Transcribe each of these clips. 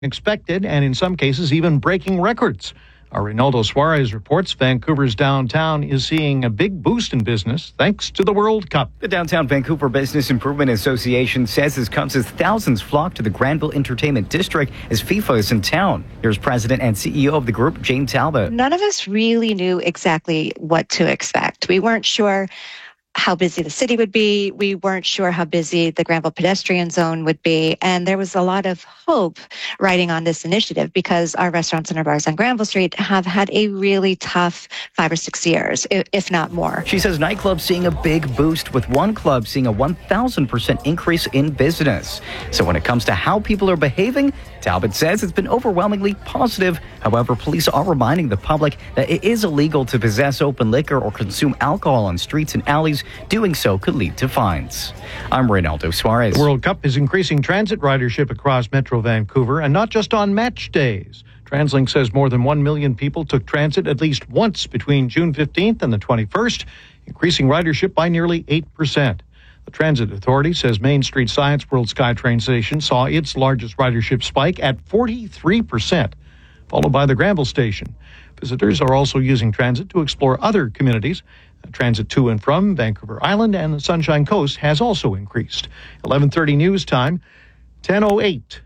expected, and in some cases even breaking records. Our Reynaldo Suarez reports Vancouver's downtown is seeing a big boost in business thanks to the World Cup. The Downtown Vancouver Business Improvement Association says this comes as thousands flock to the Granville Entertainment District as FIFA is in town. Here's President and CEO of the group, Jane Talbot. None of us really knew exactly what to expect. We weren't sure how busy the city would be. We weren't sure how busy the Granville pedestrian zone would be. And there was a lot of hope riding on this initiative because our restaurants and our bars on Granville Street have had a really tough 5 or 6 years, if not more. She says nightclubs seeing a big boost, with one club seeing a 1,000% increase in business. So when it comes to how people are behaving, Talbot says it's been overwhelmingly positive. However, police are reminding the public that it is illegal to possess open liquor or consume alcohol on streets and alleys. Doing so could lead to fines. I'm Reynaldo Suarez. The World Cup is increasing transit ridership across Metro Vancouver, and not just on match days. TransLink says more than 1 million people took transit at least once between June 15th and the 21st, increasing ridership by nearly 8%. The Transit Authority says Main Street Science World SkyTrain Station saw its largest ridership spike at 43%, followed by the Granville Station. Visitors are also using transit to explore other communities. Transit to and from Vancouver Island and the Sunshine Coast has also increased. 11:30 news time, 10:08.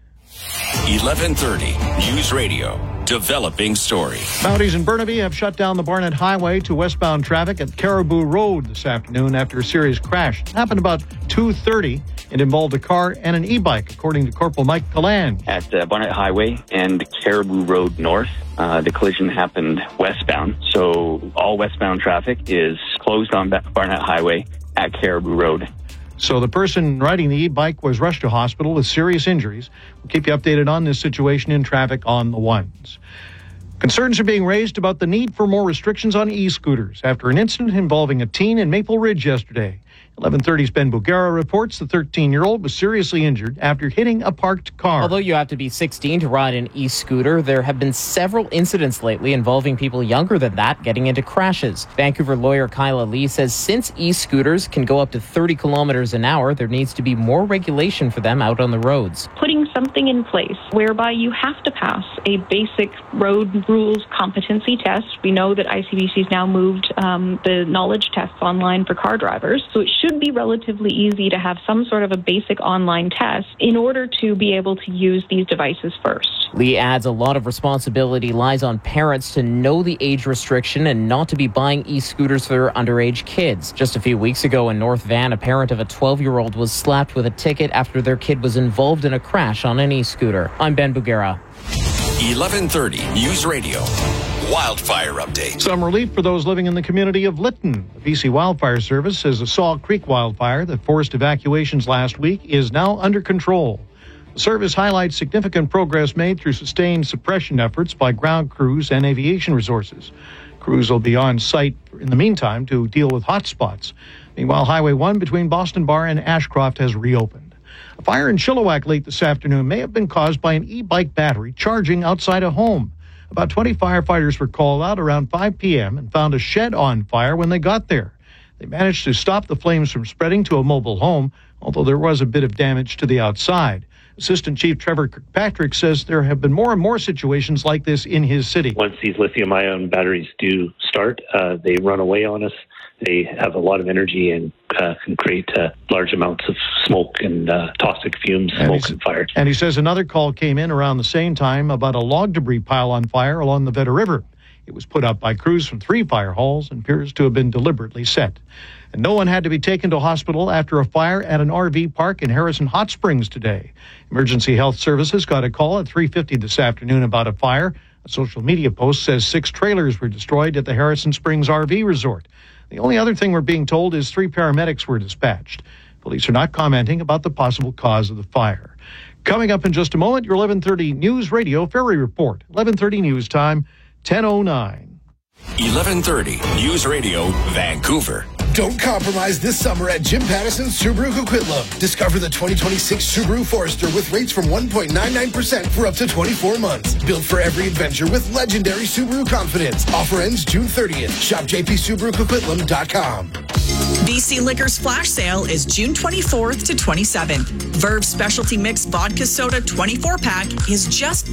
11:30 News Radio. Developing story. Mounties and Burnaby have shut down the Barnett Highway to westbound traffic at Caribou Road this afternoon after a serious crash. It happened about 2:30. It involved a car and an e-bike, according to Corporal Mike Calan. At Barnett Highway and Caribou Road North, the collision happened westbound. So all westbound traffic is closed on Barnett Highway at Caribou Road. So the person riding the e-bike was rushed to hospital with serious injuries. We'll keep you updated on this situation in traffic on the ones. Concerns are being raised about the need for more restrictions on e-scooters after an incident involving a teen in Maple Ridge yesterday. 11:30's Ben Bugera reports the 13-year-old was seriously injured after hitting a parked car. Although you have to be 16 to ride an e-scooter, there have been several incidents lately involving people younger than that getting into crashes. Vancouver lawyer Kyla Lee says since e-scooters can go up to 30 kilometers an hour, there needs to be more regulation for them out on the roads. Putting something in place whereby you have to pass a basic road rules competency test. We know that ICBC's now moved the knowledge tests online for car drivers, so it should be relatively easy to have some sort of a basic online test in order to be able to use these devices first. Lee adds a lot of responsibility lies on parents to know the age restriction and not to be buying e-scooters for their underage kids. Just a few weeks ago in North Van, a parent of a 12-year-old was slapped with a ticket after their kid was involved in a crash on an e-scooter. I'm Ben Bugera. 11:30 News Radio. Wildfire update. Some relief for those living in the community of Lytton. The BC Wildfire Service says the Saul Creek wildfire that forced evacuations last week is now under control. The service highlights significant progress made through sustained suppression efforts by ground crews and aviation resources. Crews will be on site in the meantime to deal with hot spots. Meanwhile, Highway 1 between Boston Bar and Ashcroft has reopened. A fire in Chilliwack late this afternoon may have been caused by an e-bike battery charging outside a home. About 20 firefighters were called out around 5 p.m. and found a shed on fire when they got there. They managed to stop the flames from spreading to a mobile home, although there was a bit of damage to the outside. Assistant Chief Trevor Kirkpatrick says there have been more and more situations like this in his city. Once these lithium-ion batteries do start, they run away on us. They have a lot of energy and can create large amounts of smoke and toxic fumes, smoke and fire. And he says another call came in around the same time about a log debris pile on fire along the Veta River. It was put out by crews from 3 fire halls and appears to have been deliberately set. And no one had to be taken to hospital after a fire at an RV park in Harrison Hot Springs today. Emergency Health Services got a call at 3:50 this afternoon about a fire. A social media post says 6 trailers were destroyed at the Harrison Springs RV Resort. The only other thing we're being told is 3 paramedics were dispatched. Police are not commenting about the possible cause of the fire. Coming up in just a moment, your 11:30 News Radio Ferry Report. 11:30 News Time, 10:09. 11:30 News Radio Vancouver. Don't compromise this summer at Jim Pattison Subaru Coquitlam. Discover the 2026 Subaru Forester with rates from 1.99% for up to 24 months. Built for every adventure with legendary Subaru confidence. Offer ends June 30th. Shop jpsubarucoquitlam.com. BC Liquor's flash sale is June 24th to 27th. Verve Specialty Mix Vodka Soda 24-pack is just